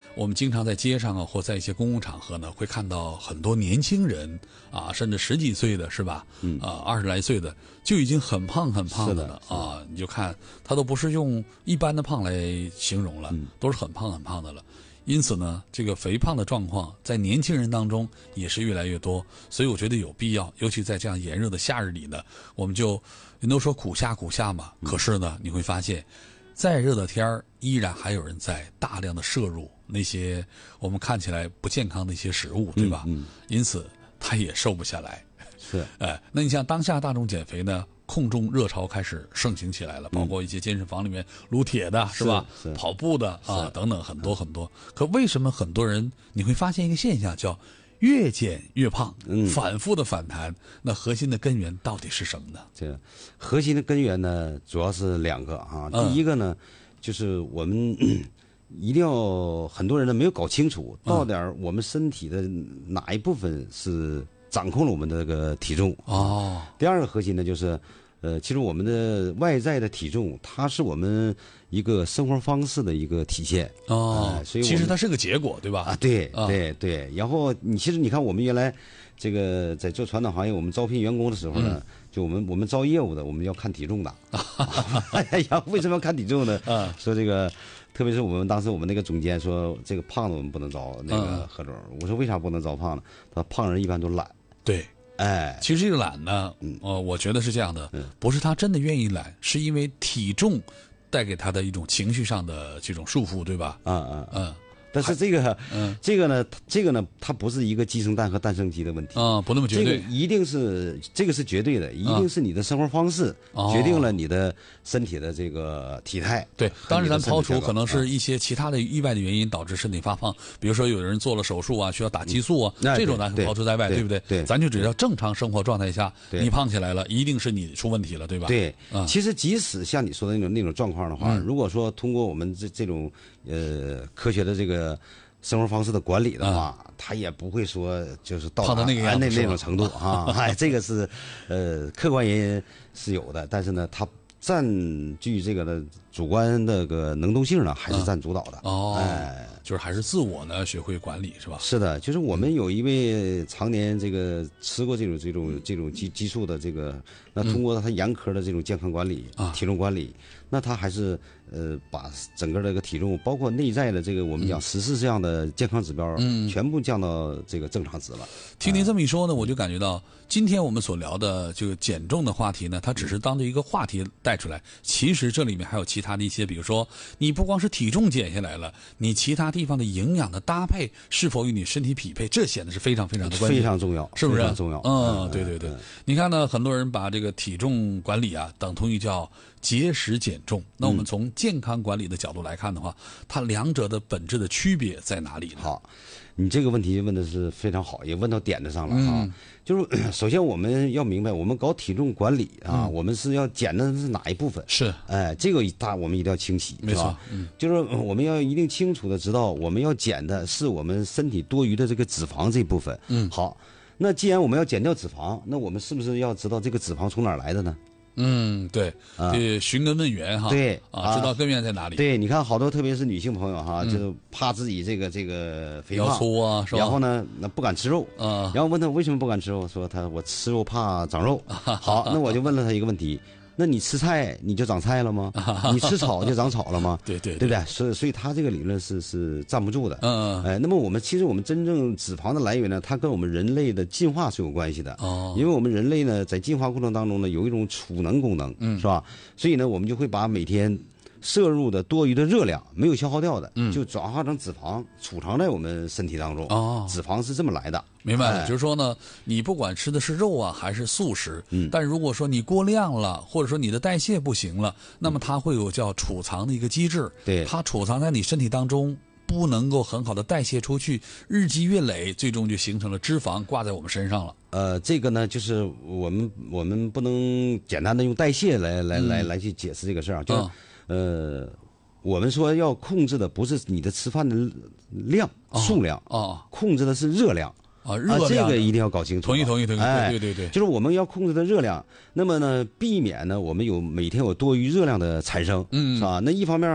我们经常在街上啊，或在一些公共场合呢，会看到很多年轻人啊，甚至10几岁的是吧？20来岁的就已经很胖很胖的了啊！你就看他都不是用一般的胖来形容了，都是很胖很胖的了。因此呢，这个肥胖的状况在年轻人当中也是越来越多，所以我觉得有必要，尤其在这样炎热的夏日里呢，我们就人都说苦夏嘛，可是呢，你会发现，再热的天儿，依然还有人在大量的摄入那些我们看起来不健康的一些食物，对吧？因此他也瘦不下来。 是， 那你像当下大众减肥呢？控重热潮开始盛行起来了，包括一些健身房里面撸铁的是吧？跑步的啊等等很多很多。可为什么很多人你会发现一个现象叫越减越胖，反复的反弹？那核心的根源到底是什么呢？ 这个核心的根源呢，主要是2个啊。第一个呢，就是我们一定要很多人呢没有搞清楚到底我们身体的哪一部分是掌控了我们的这个体重哦。第2个核心呢就是。其实我们的外在的体重，它是我们一个生活方式的一个体现哦。 所以其实它是个结果，对吧？ 啊，对。然后其实你看，我们原来这个在做传统行业，我们招聘员工的时候呢，就我们招业务的，我们要看体重的。然后为什么要看体重呢？说这个，特别是当时我们那个总监说，这个胖子我们不能招那个何总。我说为啥不能招胖呢？他说胖人一般都懒。 对。其实这个懒呢，我觉得是这样的，不是他真的愿意懒，是因为体重带给他的一种情绪上的这种束缚，对吧？但是这个呢，它不是一个鸡生蛋和蛋生鸡的问题不那么绝对。 这个一定是绝对的，一定是你的生活方式决定了你的身体的这个体态。 对，当然咱抛除可能是一些其他的意外的原因导致身体发胖，比如说有人做了手术啊，需要打激素啊，这种咱可抛除在外，对不对？ 对， 咱就只要正常生活状态下，你胖起来了，一定是你出问题了，对吧？ 对，其实即使像你说的那种状况的话，如果说通过我们这种科学的这个生活方式的管理的话，他也不会说就是到胖到那个样子那种程度啊。这个是客观原因是有的，但是呢，它占据这个的主观的个能动性呢，还是占主导的。 就是还是自我呢学会管理，是吧？ 是的，就是我们有一位常年这个吃过这种激素的这个，那通过他严苛的这种健康管理、体重管理，那他还是把整个这个体重，包括内在的这个我们讲14项的健康指标，全部降到这个正常值了。 听您这么一说呢，我就感觉到今天我们所聊的这个减重的话题呢，它只是当做一个话题带出来，其实这里面还有其他的一些，比如说你不光是体重减下来了，你其他地方的营养的搭配是否与你身体匹配，这显得是非常非常的关键， 非常重要， 是不是？ 非常重要。 对。你看呢，很多人把这个体重管理啊等同于叫节食减重。那我们从健康管理的角度来看的话，它两者的本质的区别在哪里呢？ 好，你这个问题问的是非常好，也问到点子上了啊。就是首先我们要明白，我们搞体重管理啊，我们是要减的是哪一部分？ 是， 这个我们一定要清晰， 没错。 就是我们要一定清楚的知道，我们要减的是我们身体多余的这个脂肪这部分。好，那既然我们要减掉脂肪，那我们是不是要知道这个脂肪从哪儿来的呢？ 对，寻根问源哈， 对知道根源在哪里？ 对，你看好多特别是女性朋友哈，就是怕自己这个肥胖腰粗啊，是吧？ 然后呢，那不敢吃肉然后问他为什么不敢吃肉，说我吃肉怕长肉。好，那我就问了他一个问题。那你吃菜你就长菜了吗？你吃草就长草了吗？ 对不对？所以他这个理论是站不住的。那么我们真正脂肪的来源呢，它跟我们人类的进化是有关系的。因为我们人类呢，在进化过程当中呢，有一种储能功能，是吧？所以呢，我们就会把每天摄入的多余的热量没有消耗掉的，就转化成脂肪储藏在我们身体当中。脂肪是这么来的。 明白了，就是说呢，你不管吃的是肉啊还是素食，但如果说你过量了，或者说你的代谢不行了，那么它会有叫储藏的一个机制， 对， 它储藏在你身体当中，不能够很好的代谢出去，日积月累，最终就形成了脂肪挂在我们身上了。 这个呢，就是我们不能简单的用代谢来去解释这个事儿，就是我们说要控制的不是你的吃饭的量数量控制的是热量。 热量这个一定要搞清楚。 同意。对， 就是我们要控制的热量，那么呢，避免呢我们每天有多余热量的产生，是吧？那一方面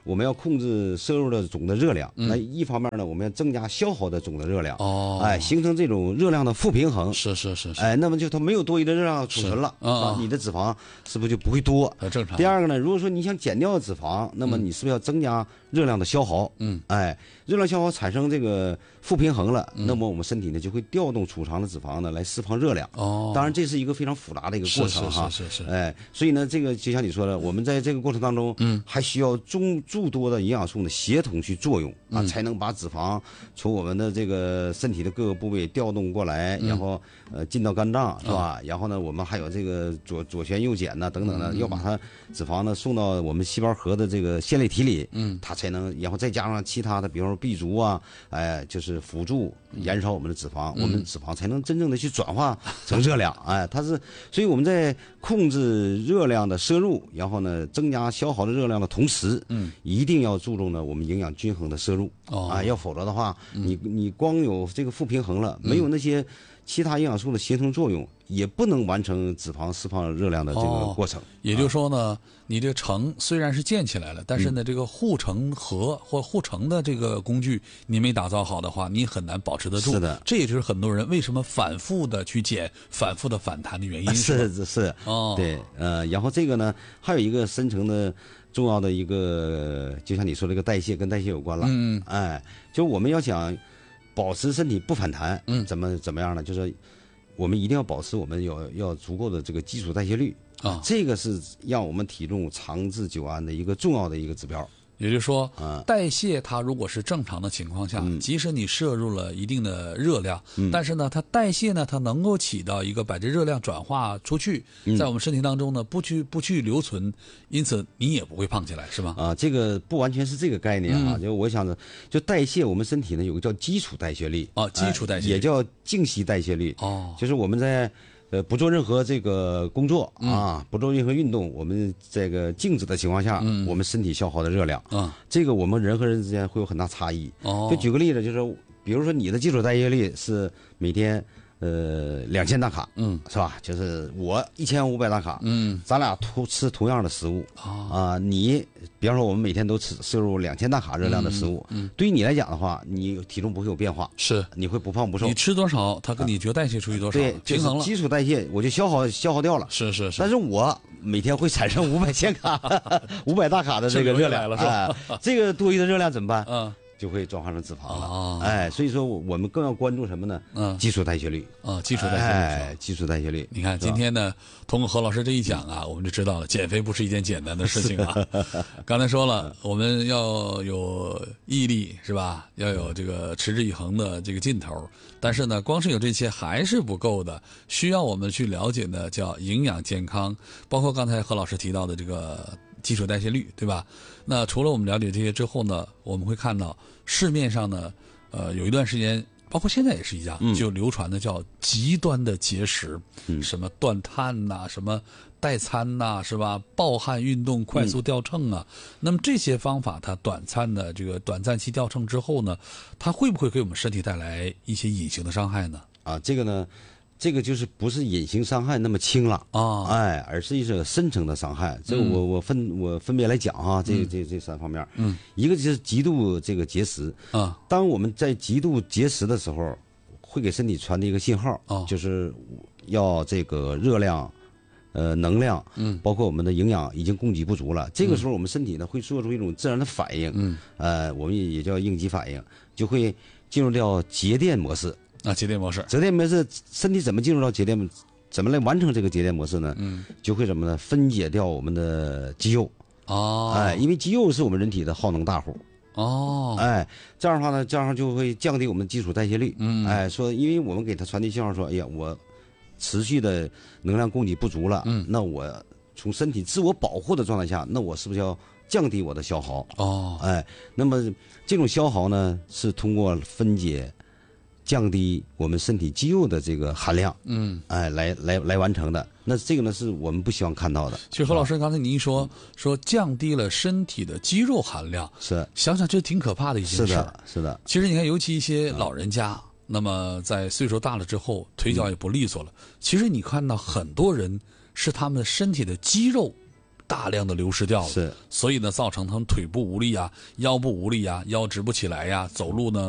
我们要控制摄入的总的热量，那一方面呢，我们要增加消耗的总的热量，形成这种热量的负平衡。 是， 那么就它没有多余的热量储存了，你的脂肪是不是就不会多？ 正常。 第二个呢，如果说你想减掉脂肪，那么你是不是要增加热量的消耗？热量消耗产生这个负平衡了，那么我们身体呢就会调动储藏的脂肪呢来释放热量。当然这是一个非常复杂的一个过程哈。 是。 所以呢，这个就像你说的，我们在这个过程当中，还需要诸多的营养素的协同去作用才能把脂肪从我们的这个身体的各个部位调动过来，然后进到肝脏，是吧？然后呢，我们还有这个左旋右碱呐等等的，要把它脂肪呢送到我们细胞核的这个线粒体里，它才能，然后再加上其他的，比方说 B 族啊，就是辅助燃烧我们的脂肪，我们脂肪才能真正的去转化成热量。所以我们在控制热量的摄入，然后呢增加消耗的热量的同时，一定要注重呢我们营养均衡的摄入。要否则的话，你光有这个负平衡了，没有那些其他营养素的协同作用，也不能完成脂肪释放热量的这个过程。 也就是说呢，你这个程虽然是建起来了，但是呢，这个护城河或护城的这个工具你没打造好的话，你很难保持得住。 是的， 这也就是很多人为什么反复的去减、反复的反弹的原因。 是，对，然后这个呢，还有一个深层的重要的一个，就像你说这个代谢跟代谢有关了。就我们要想保持身体不反弹，怎么样呢？就是我们一定要保持我们要足够的这个基础代谢率这个是让我们体重长治久安的一个重要的一个指标。 也就是说，代谢它如果是正常的情况下，即使你摄入了一定的热量，但是呢，它代谢呢，它能够起到一个把这热量转化出去，在我们身体当中呢，不去留存，因此你也不会胖起来，是吗？ 这个不完全是这个概念啊，就我想着，就代谢，我们身体呢有个叫基础代谢率基础代谢率也叫静息代谢率就是我们在不做任何这个工作不做任何运动，我们这个静止的情况下，我们身体消耗的热量这个我们人和人之间会有很大差异。就举个例子，就是比如说你的基础代谢率是每天2000大卡，是吧？就是我1500大卡，咱俩吃同样的食物你比方说我们每天都摄入2000大卡热量的食物，对于你来讲的话，你体重不会有变化， 是你会不胖不瘦。 你吃多少，它跟你就代谢出去多少， 对， 平衡了。 基础代谢我就消耗掉了， 是。 但是我每天会产生500千卡、500大卡的这个热量了，是吧？ 这个多余的热量怎么办？就会转化成脂肪了。所以说我们更要关注什么呢？基础代谢率基础代谢率， 基础代谢率。 你看今天呢，通过何老师这一讲我们就知道了，减肥不是一件简单的事情刚才说了，我们要有毅力，是吧？要有这个持之以恒的这个劲头。但是呢，光是有这些还是不够的，需要我们去了解的叫营养健康，包括刚才何老师提到的这个基础代谢率，对吧？那除了我们了解这些之后呢，我们会看到市面上呢，有一段时间，包括现在也是一样，就流传的叫极端的节食，什么断碳呐，什么代餐呐，是吧？暴汗运动快速掉秤那么这些方法，它短暂期掉秤之后呢，它会不会给我们身体带来一些隐形的伤害呢？ 这个呢？这个就是不是隐形伤害那么轻了而是一种深层的伤害。这个我分别来讲这3方面。一个就是极度这个节食当我们在极度节食的时候，会给身体传递一个信号就是要这个热量、能量，包括我们的营养已经供给不足了。这个时候我们身体呢会做出一种自然的反应，我们也叫应激反应，就会进入到节电模式。 节电模式， 身体怎么进入到节电？怎么来完成这个节电模式呢？就会什么呢？分解掉我们的肌肉因为肌肉是我们人体的耗能大户这样的话呢，这样就会降低我们基础代谢率说因为我们给它传递信号说，哎呀，我持续的能量供给不足了那我从身体自我保护的状态下，那我是不是要降低我的消耗那么这种消耗呢，是通过分解降低我们身体肌肉的这个含量，来完成的。那这个呢，是我们不希望看到的。 其实何老师刚才您说降低了身体的肌肉含量， 是想想这挺可怕的一件事。 是的。 其实你看，尤其一些老人家，那么在岁数大了之后，腿脚也不利索了。其实你看到很多人是他们身体的肌肉大量的流失掉了， 是， 所以呢，造成他们腿部无力啊，腰部无力啊，腰直不起来呀，走路呢